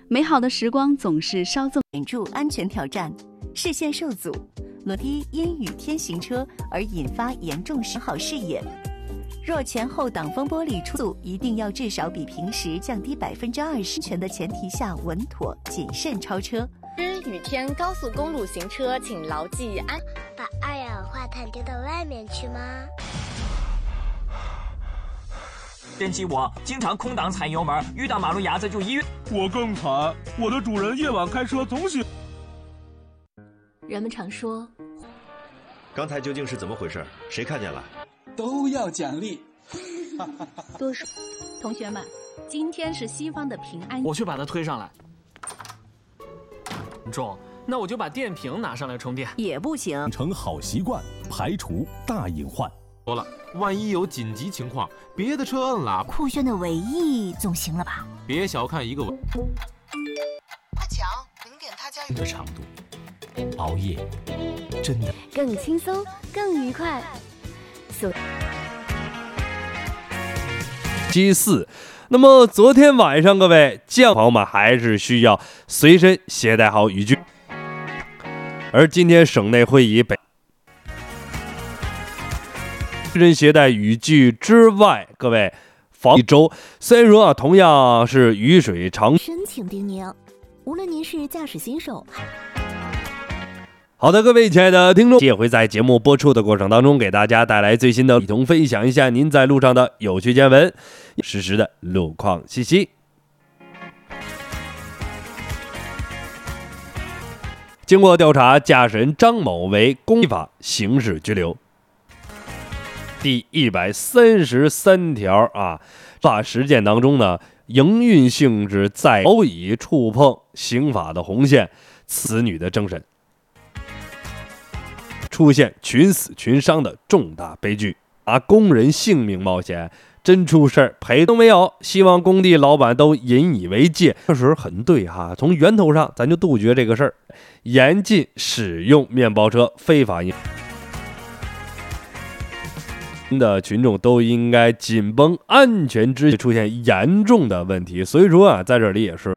美好的时光总是稍纵显著安全挑战，视线受阻，裸梯因雨天行车而引发严重视好视野。若前后挡风玻璃出速，一定要至少比平时降低20%，安全的前提下稳妥谨慎超车。 雨天高速公路行车，请牢记安。 把二氧化碳丢到外面去吗？ 珍惜我经常空档踩油门，遇到马路牙子就一跃。 我更惨，我的主人夜晚开车总喜。 人们常说， 刚才究竟是怎么回事？谁看见了？ 都要奖励。 多数同学们，今天是西方的平安。 我去把它推上来。重，那我就把电瓶拿上来充电。 也不行。 成好习惯，排除大隐患。 说了，万一有紧急情况，别的车摁了， 酷炫的尾翼总行了吧？ 别小看一个快抢0点他家的长度，熬夜真的更轻松，更愉快。 期4，那么昨天晚上各位朋友们还是需要随身携带好雨具，而今天省内会以随身携带雨具之外，各位防一周。虽然说同样是雨水长， 申请叮咛，无论您是驾驶新手。 好的，各位亲爱的听众，也会在节目播出的过程当中给大家带来最新的，一同分享一下您在路上的有趣见闻，实时的路况信息。经过调查，驾驶人张某为公益法刑事拘留。第133条法实践当中呢，营运性质早已触碰刑法的红线，此女的政审出现群死群伤的重大悲剧，工人性命冒险，真出事儿赔都没有。希望工地老板都引以为戒。这时候很对从源头上咱就杜绝这个事儿，严禁使用面包车非法的群众都应该紧绷安全秩序，出现严重的问题。所以说在这里也是